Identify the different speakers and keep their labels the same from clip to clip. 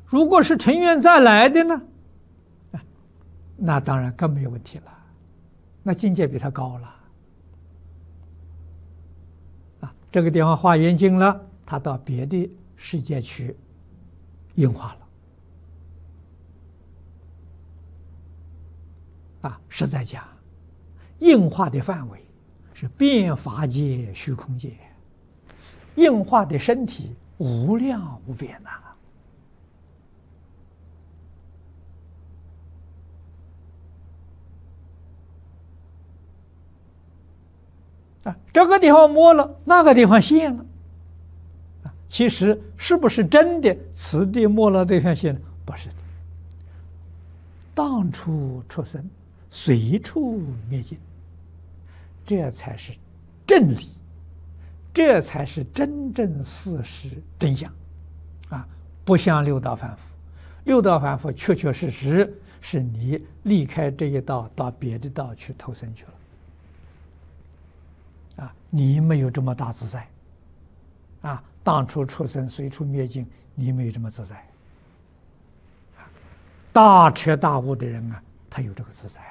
Speaker 1: 如果是成愿再来的呢？那当然更没有问题了，那境界比他高了。这个地方化缘尽了，他到别的世界去应化了。实在讲，应化的范围是遍法界、虚空界，应化的身体无量无边呐。这个地方摸了，那个地方现了。其实是不是真的此地摸了对方现了？不是的。当处出生，随处灭尽，这才是真理，这才是真正事实真相。不像六道凡夫，六道凡夫确确实实是你离开这一道到别的道去投生去了。你没有这么大自在，当处出生，随处灭尽，你没有这么自在。大彻大悟的人他有这个自在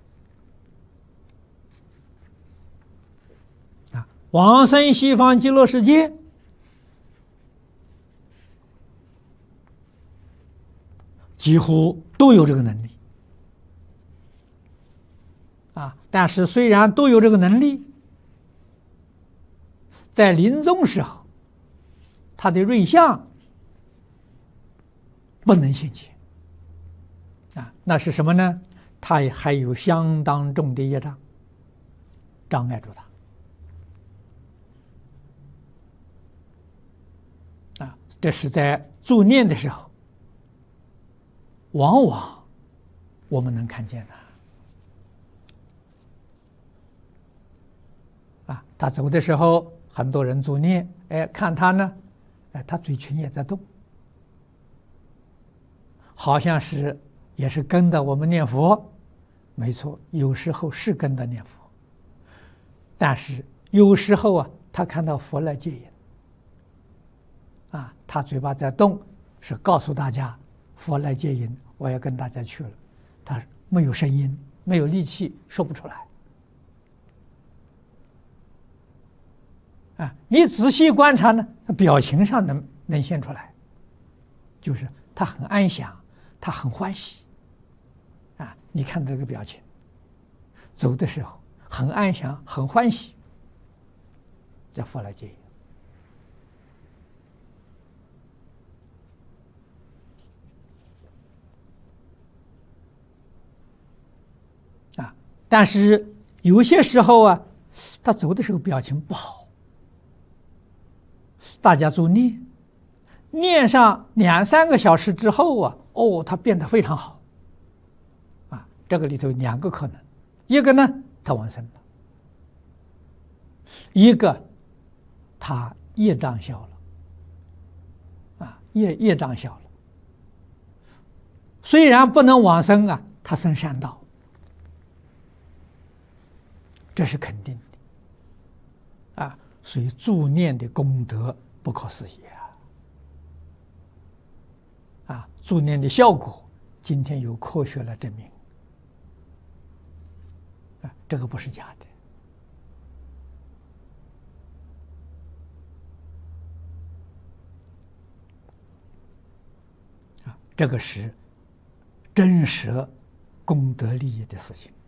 Speaker 1: 了。往生西方极乐世界，几乎都有这个能力。但是虽然都有这个能力，在临终时候，他的瑞相不能现前。那是什么呢？他还有相当重的业障障碍住他。这是在助念的时候，往往我们能看见的。他走的时候，很多人助念，看他呢，他嘴唇也在动，好像是也是跟着我们念佛。没错，有时候是跟着念佛，但是有时候他看到佛来接引，他嘴巴在动，是告诉大家佛来接引，我要跟大家去了。他没有声音，没有力气，说不出来。你仔细观察呢，表情上能现出来，就是他很安详，他很欢喜。你看这个表情，走的时候很安详，很欢喜，这佛来接引。但是有些时候他走的时候表情不好。大家助念，念上2-3个小时之后他变得非常好。这个里头有2个可能，一个呢他往生了，一个他业障消了。业障消了，虽然不能往生他生善道，这是肯定的。所以助念的功德不可思议助念的效果，今天有科学来证明。这个不是假的。这个是真实功德利益的事情。